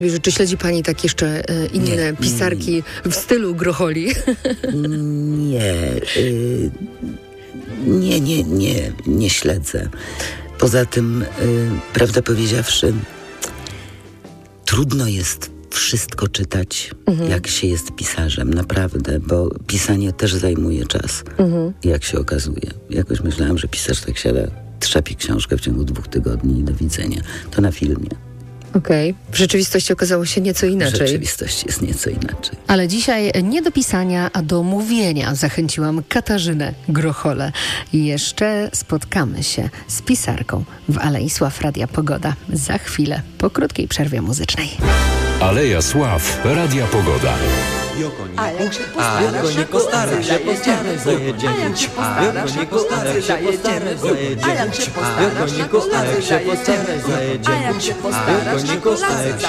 Czy śledzi pani tak jeszcze inne pisarki w stylu Grocholi? Nie śledzę. Poza tym, prawdę powiedziawszy, trudno jest wszystko czytać, jak się jest pisarzem, naprawdę, bo pisanie też zajmuje czas, jak się okazuje. Jakoś myślałam, że pisarz tak siada, trzepie książkę w ciągu 2 tygodni i do widzenia. To na filmie. Okej. W rzeczywistości okazało się nieco inaczej. W rzeczywistości jest nieco inaczej. Ale dzisiaj nie do pisania, a do mówienia zachęciłam Katarzynę Grocholę. I jeszcze spotkamy się z pisarką w Alei Sław Radia Pogoda za chwilę, po krótkiej przerwie muzycznej. Aleja Sław Radia Pogoda. A jak się postarasz, zajedziemy, zajedziemy. A jak się postarasz, zajedziemy, zajedziemy. A jak się postarasz, zajedziemy, zajedziemy. A jak się postarasz, zajedziemy.